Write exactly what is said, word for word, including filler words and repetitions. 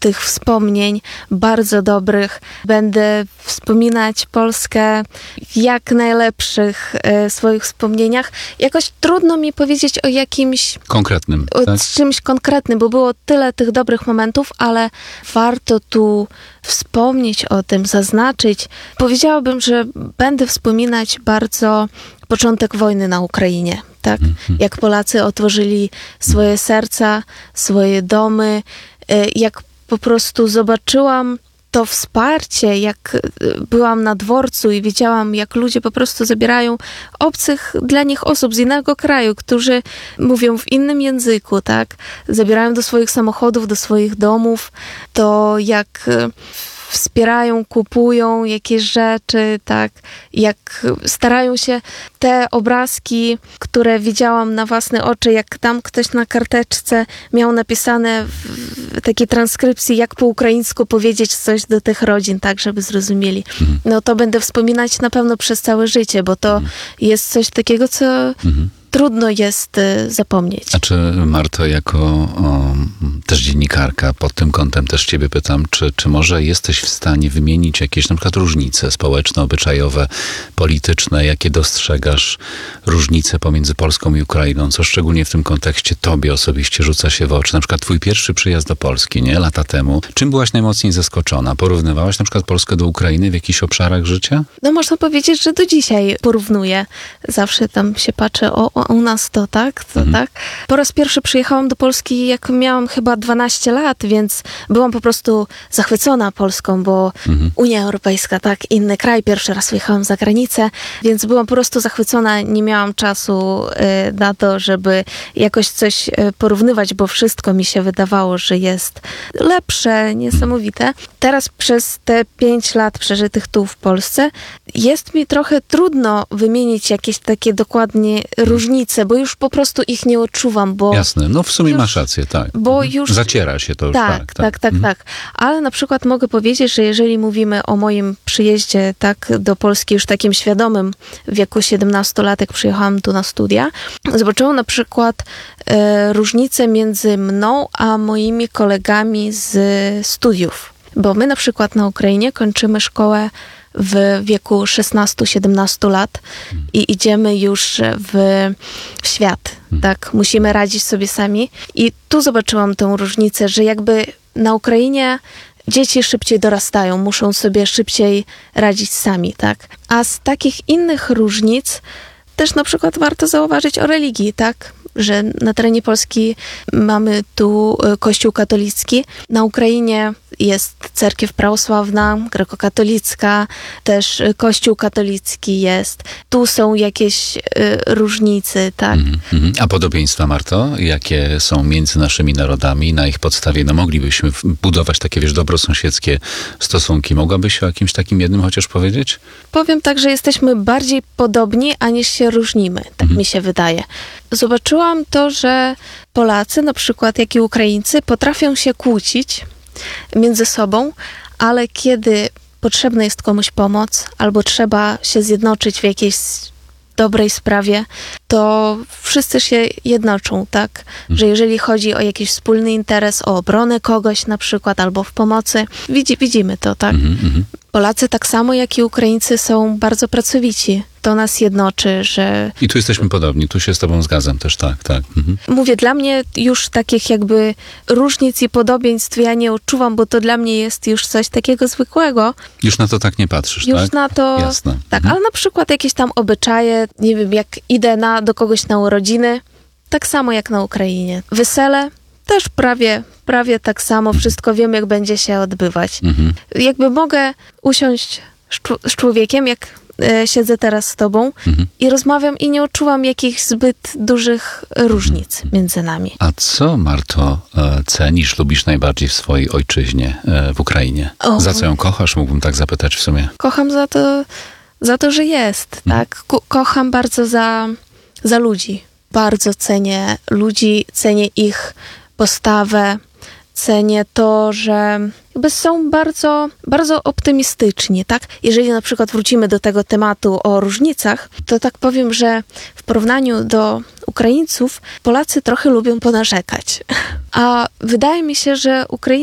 tych wspomnień bardzo dobrych. Będę wspominać Polskę w jak najlepszych e, swoich wspomnieniach. Jakoś trudno mi powiedzieć o jakimś... Konkretnym, o tak? czymś konkretnym, bo było tyle tych dobrych momentów, ale warto tu wspomnieć o tym, zaznaczyć. Powiedziałabym, że będę wspominać bardzo początek wojny na Ukrainie. Tak? Mm-hmm. Jak Polacy otworzyli swoje serca, swoje domy, jak po prostu zobaczyłam to wsparcie, jak byłam na dworcu i widziałam, jak ludzie po prostu zabierają obcych dla nich osób z innego kraju, którzy mówią w innym języku, tak? Zabierają do swoich samochodów, do swoich domów, to jak wspierają, kupują jakieś rzeczy, tak, jak starają się te obrazki, które widziałam na własne oczy, jak tam ktoś na karteczce miał napisane w takiej transkrypcji, jak po ukraińsku powiedzieć coś do tych rodzin, tak, żeby zrozumieli. Mhm. No to będę wspominać na pewno przez całe życie, bo to mhm. jest coś takiego, co mhm. trudno jest y, zapomnieć. A czy, Marto, jako o, też dziennikarka, pod tym kątem też ciebie pytam, czy, czy może jesteś w stanie wymienić jakieś na przykład różnice społeczne, obyczajowe, polityczne, jakie dostrzegasz różnice pomiędzy Polską i Ukrainą, co szczególnie w tym kontekście tobie osobiście rzuca się w oczy? Na przykład twój pierwszy przyjazd do Polski, nie? Lata temu. Czym byłaś najmocniej zaskoczona? Porównywałaś na przykład Polskę do Ukrainy w jakichś obszarach życia? No można powiedzieć, że do dzisiaj porównuję. Zawsze tam się patrzę, o, o u nas to tak, to mhm. tak. Po raz pierwszy przyjechałam do Polski, jak miałam chyba dwanaście lat, więc byłam po prostu zachwycona Polską, bo mhm. Unia Europejska, tak, inny kraj, pierwszy raz wyjechałam za granicę, więc byłam po prostu zachwycona, nie miałam czasu y, na to, żeby jakoś coś y, porównywać, bo wszystko mi się wydawało, że jest lepsze, niesamowite. Teraz przez te pięć lat przeżytych tu w Polsce jest mi trochę trudno wymienić jakieś takie dokładnie różnice, bo już po prostu ich nie odczuwam, bo... Jasne, no w sumie już, masz rację, tak. Bo już... Zaciera się to już, tak. Tak, tak, tak, tak. Mhm. tak. Ale na przykład mogę powiedzieć, że jeżeli mówimy o moim przyjeździe tak do Polski już takim świadomym, w wieku siedemnastu lat, jak przyjechałam tu na studia, zobaczyłam na przykład e, różnicę między mną a moimi kolegami z studiów. Bo my na przykład na Ukrainie kończymy szkołę w wieku szesnastu siedemnastu lat i idziemy już w świat, tak? Musimy radzić sobie sami. I tu zobaczyłam tę różnicę, że jakby na Ukrainie dzieci szybciej dorastają, muszą sobie szybciej radzić sami, tak? A z takich innych różnic też na przykład warto zauważyć o religii, tak? Że na terenie Polski mamy tu Kościół katolicki. Na Ukrainie jest cerkiew prawosławna, grekokatolicka, też Kościół katolicki jest. Tu są jakieś y, różnice, tak? Mm-hmm. A podobieństwa, Marto? Jakie są między naszymi narodami? Na ich podstawie no, moglibyśmy budować takie, wiesz, dobrosąsiedzkie stosunki. Mogłabyś o jakimś takim jednym chociaż powiedzieć? Powiem tak, że jesteśmy bardziej podobni, aniż się różnimy. Tak mm-hmm. mi się wydaje. Zobaczyłam to, że Polacy, na przykład jak i Ukraińcy, potrafią się kłócić między sobą, ale kiedy potrzebna jest komuś pomoc albo trzeba się zjednoczyć w jakiejś dobrej sprawie, to wszyscy się jednoczą, tak? Że jeżeli chodzi o jakiś wspólny interes, o obronę kogoś na przykład, albo w pomocy, widzi, widzimy to, tak? Mm-hmm. Polacy tak samo jak i Ukraińcy są bardzo pracowici. To nas jednoczy, że... I tu jesteśmy podobni, tu się z tobą zgadzam też, tak, tak. Mhm. Mówię, dla mnie już takich jakby różnic i podobieństw ja nie odczuwam, bo to dla mnie jest już coś takiego zwykłego. Już na to tak nie patrzysz, już tak? Już na to... Jasne. Tak, mhm. ale na przykład jakieś tam obyczaje, nie wiem, jak idę na, do kogoś na urodziny, tak samo jak na Ukrainie. Wesele też prawie, prawie tak samo, wszystko wiem, jak będzie się odbywać. Mhm. Jakby mogę usiąść z, z człowiekiem, jak e, siedzę teraz z tobą mhm. i rozmawiam i nie odczuwam jakichś zbyt dużych różnic mhm. między nami. A co, Marto, e, cenisz, lubisz najbardziej w swojej ojczyźnie, e, w Ukrainie? O. Za co ją kochasz? Mógłbym tak zapytać w sumie. Kocham za to, za to, że jest, mhm. tak? Ko- kocham bardzo za, za ludzi. Bardzo cenię ludzi, cenię ich postawę, cenię to, że jakby są bardzo, bardzo optymistyczni, tak? Jeżeli na przykład wrócimy do tego tematu o różnicach, to tak powiem, że w porównaniu do Ukraińców, Polacy trochę lubią ponarzekać. A wydaje mi się, że Ukraińcy